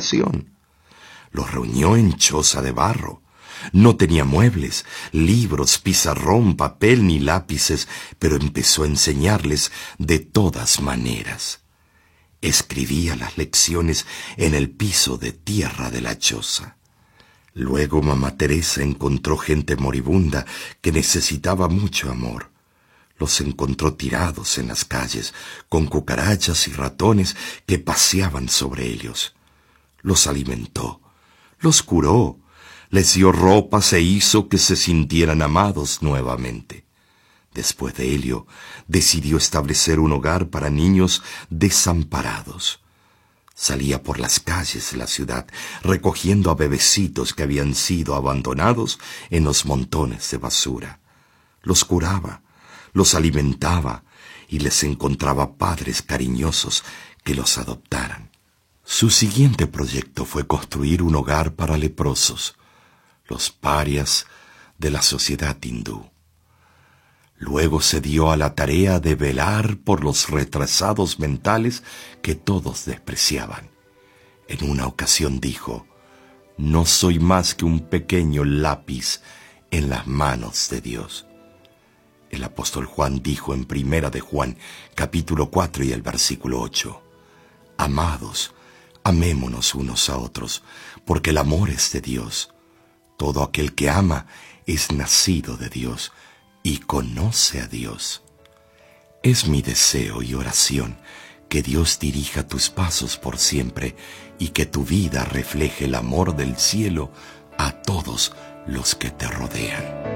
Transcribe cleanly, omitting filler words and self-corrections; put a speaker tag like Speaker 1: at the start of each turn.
Speaker 1: educación. Los reunió en choza de barro. No tenía muebles, libros, pizarrón, papel ni lápices, pero empezó a enseñarles de todas maneras. Escribía las lecciones en el piso de tierra de la choza. Luego mamá Teresa encontró gente moribunda que necesitaba mucho amor. Los encontró tirados en las calles, con cucarachas y ratones que paseaban sobre ellos. Los alimentó, los curó, les dio ropas e hizo que se sintieran amados nuevamente. Después de ello, decidió establecer un hogar para niños desamparados. Salía por las calles de la ciudad recogiendo a bebecitos que habían sido abandonados en los montones de basura. Los curaba, los alimentaba y les encontraba padres cariñosos que los adoptaran. Su siguiente proyecto fue construir un hogar para leprosos, los parias de la sociedad hindú. Luego se dio a la tarea de velar por los retrasados mentales que todos despreciaban. En una ocasión dijo: «No soy más que un pequeño lápiz en las manos de Dios». El apóstol Juan dijo en Primera de Juan, capítulo 4 y el versículo 8: «Amados, amémonos unos a otros, porque el amor es de Dios. Todo aquel que ama es nacido de Dios y conoce a Dios». Es mi deseo y oración que Dios dirija tus pasos por siempre y que tu vida refleje el amor del cielo a todos los que te rodean.